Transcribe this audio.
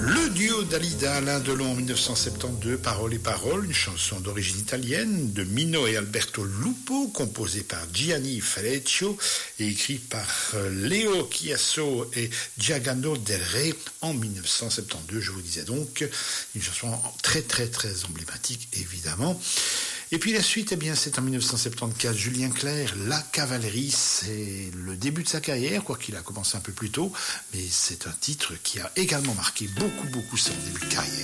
Le duo Dalida, Alain Delon en 1972, Paroles et Paroles, une chanson d'origine italienne de Mino et Alberto Lupo, composée par Gianni Ferreccio et écrite par Leo Chiasso et Giacomo Del Re en 1972. Je vous disais donc, une chanson très très très emblématique évidemment. Et puis la suite, eh bien, c'est en 1974, Julien Clerc, La Cavalerie, c'est le début de sa carrière, quoiqu'il a commencé un peu plus tôt, mais c'est un titre qui a également marqué beaucoup son début de carrière.